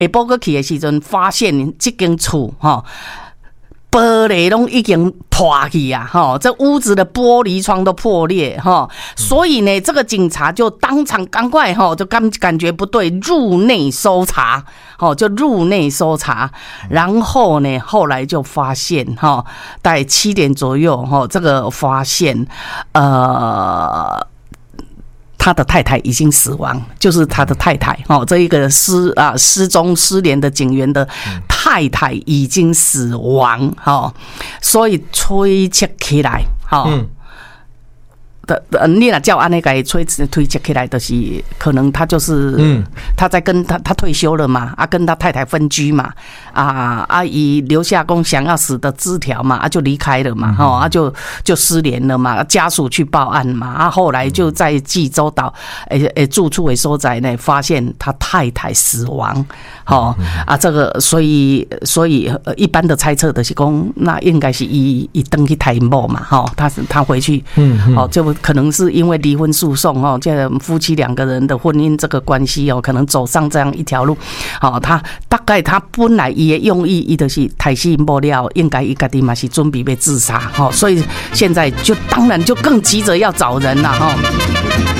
下晡过去的时阵，发现这间厝哈。玻璃都已经破去啊！这屋子的玻璃窗都破裂哈，所以呢，这个警察就当场赶快就感觉不对，入内搜查，就入内搜查，然后呢，后来就发现大概7点左右这个发现他的太太已经死亡，就是他的太太这一个失踪失联的警员的太太已经死亡所以推测起来你若叫安尼给推测起来，就是可能他就是他在跟他退休了嘛，跟他太太分居嘛，以留下公想要死的字条嘛，就离开了嘛，就失联了嘛，家属去报案嘛，后来就在济州岛住处的所在呢，发现他太太死亡，这个所以一般的猜测的是讲，那应该是伊登去台某嘛，他回去，就可能是因为离婚诉讼这夫妻2个人的婚姻这个关系可能走上这样一条路，他大概他本来伊的用意，伊就是太死不了，应该伊家己嘛是准备要自杀，所以现在就当然就更急着要找人了